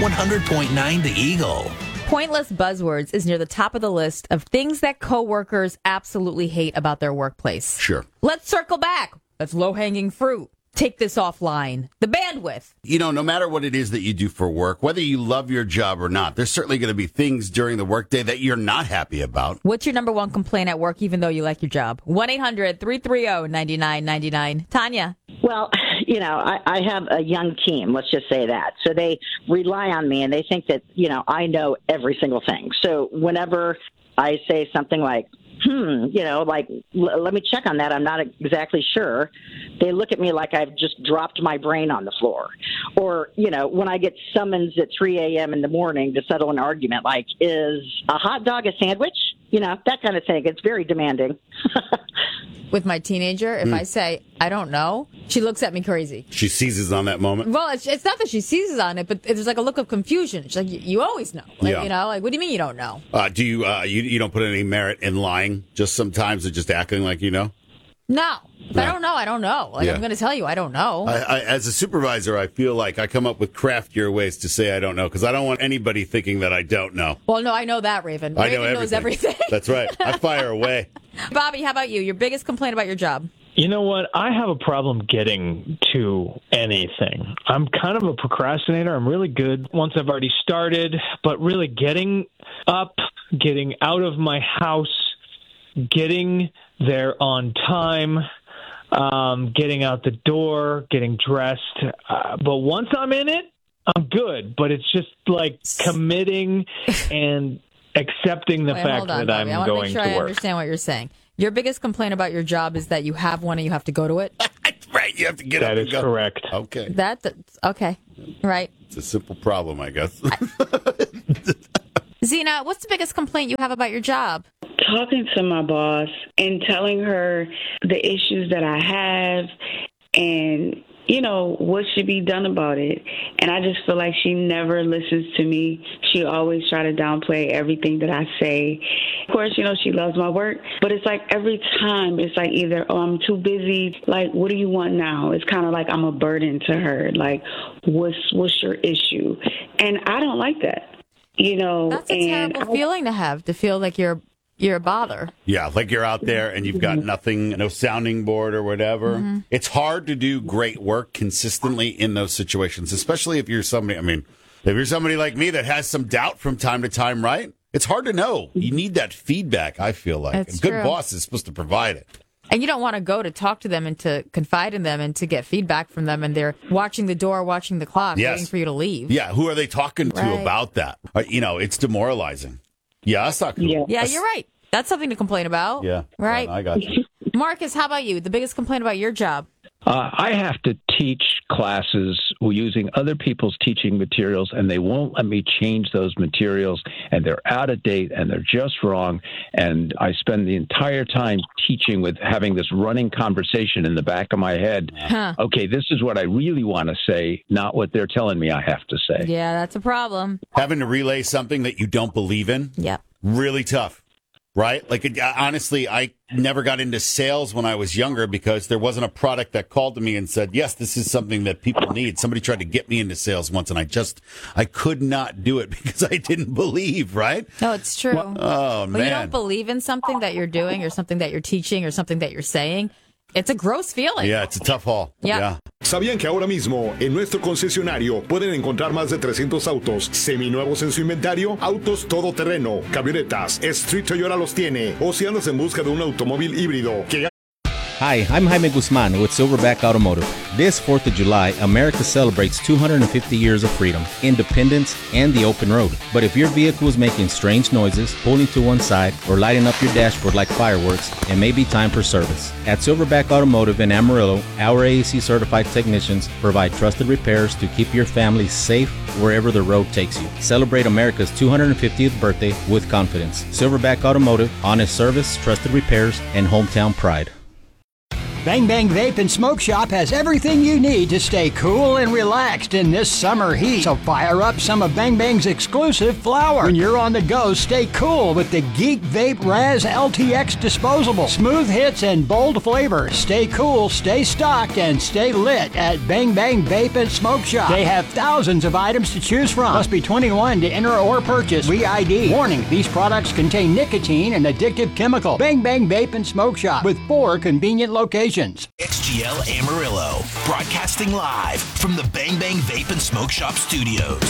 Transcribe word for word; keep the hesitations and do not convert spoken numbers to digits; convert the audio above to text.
one hundred point nine The Eagle. Pointless buzzwords is near the top of the list of things that coworkers absolutely hate about their workplace. Sure. Let's circle back. That's low-hanging fruit. Take this offline. The bandwidth. You know, no matter what it is that you do for work, whether you love your job or not, there's certainly going to be things during the workday that you're not happy about. What's your number one complaint at work, even though you like your job? one eight hundred three three zero nine nine nine nine. Tanya. Well, you know, I, I have a young team, let's just say that. So they rely on me, and they think that, you know, I know every single thing. So whenever I say something like, hmm, you know, like, l- let me check on that, I'm not exactly sure, they look at me like I've just dropped my brain on the floor. Or, you know, when I get summons at three a.m. in the morning to settle an argument, like, is a hot dog a sandwich? You know, that kind of thing. It's very demanding. With my teenager, if mm. I say, I don't know, she looks at me crazy. She seizes on that moment? Well, it's, it's not that she seizes on it, but there's like a look of confusion. She's like, you, you always know. Like, yeah. You know, like, what do you mean you don't know? Uh, do you, uh, you, you don't put any merit in lying just sometimes or just acting like you know? No. If no. I don't know, I don't know. Like, yeah. I'm going to tell you, I don't know. I, I, as a supervisor, I feel like I come up with craftier ways to say I don't know because I don't want anybody thinking that I don't know. Well, no, I know that, Raven. I Raven know everything. knows everything. That's right. I fire away. Bobby, how about you? Your biggest complaint about your job? You know what? I have a problem getting to anything. I'm kind of a procrastinator. I'm really good once I've already started, but really getting up, getting out of my house, getting there on time, um, getting out the door, getting dressed. Uh, but once I'm in it, I'm good. But it's just like committing and accepting the Wait, fact on, that Bobby. I'm I going to make sure to I work. understand what you're saying. Your biggest complaint about your job is that you have one and you have to go to it? Right, you have to get that up and is go. correct. Okay. That, that's, okay, right. It's a simple problem, I guess. I, Zena, what's the biggest complaint you have about your job? Talking to my boss and telling her the issues that I have and, you know, what should be done about it. And I just feel like she never listens to me. She always try to downplay everything that I say. Of course, you know, she loves my work, but it's like every time it's like either, oh, I'm too busy. Like, what do you want now? It's kind of like I'm a burden to her. Like, what's what's your issue? And I don't like that, you know. That's a and terrible I, feeling to have, to feel like you're You're a bother. Yeah, like you're out there and you've got nothing, no sounding board or whatever. Mm-hmm. It's hard to do great work consistently in those situations, especially if you're somebody, I mean, if you're somebody like me that has some doubt from time to time, right? It's hard to know. You need that feedback, I feel like. That's a good true. boss is supposed to provide it. And you don't want to go to talk to them and to confide in them and to get feedback from them, and they're watching the door, watching the clock, Yes. waiting for you to leave. Yeah, who are they talking to Right. about that? Uh, you know, it's demoralizing. Yeah, that's not cool. Yeah. Yeah, That's- you're right. That's something to complain about. Yeah. Right? I got you. Marcus, how about you? The biggest complaint about your job? Uh, I have to teach classes using other people's teaching materials, and they won't let me change those materials, and they're out of date, and they're just wrong. And I spend the entire time teaching with having this running conversation in the back of my head. Huh. Okay, this is what I really want to say, not what they're telling me I have to say. Yeah, that's a problem. Having to relay something that you don't believe in, Yeah. really tough. Right? Like, it, honestly, I never got into sales when I was younger because there wasn't a product that called to me and said, yes, this is something that people need. Somebody tried to get me into sales once, and I just, I could not do it because I didn't believe, right? No, it's true. Well, oh, when man. you don't believe in something that you're doing or something that you're teaching or something that you're saying, it's a gross feeling. Yeah, it's a tough haul. Yeah. yeah. ¿Sabían que ahora mismo en nuestro concesionario pueden encontrar más de trescientos autos seminuevos en su inventario? Autos todoterreno, camionetas, Street Toyota los tiene. O si andas en busca de un automóvil híbrido que... Hi, I'm Jaime Guzman with Silverback Automotive. This fourth of July, America celebrates two hundred fifty years of freedom, independence, and the open road. But if your vehicle is making strange noises, pulling to one side, or lighting up your dashboard like fireworks, it may be time for service. At Silverback Automotive in Amarillo, our A A C-certified technicians provide trusted repairs to keep your family safe wherever the road takes you. Celebrate America's two hundred fiftieth birthday with confidence. Silverback Automotive, honest service, trusted repairs, and hometown pride. Bang Bang Vape and Smoke Shop has everything you need to stay cool and relaxed in this summer heat. So fire up some of Bang Bang's exclusive flower. When you're on the go, stay cool with the Geek Vape Raz L T X disposable. Smooth hits and bold flavors. Stay cool, stay stocked, and stay lit at Bang Bang Vape and Smoke Shop. They have thousands of items to choose from. Must be twenty-one to enter or purchase. We I D. Warning, these products contain nicotine and addictive chemical. Bang Bang Vape and Smoke Shop with four convenient locations. X G L Amarillo, broadcasting live from the Bang Bang Vape and Smoke Shop studios.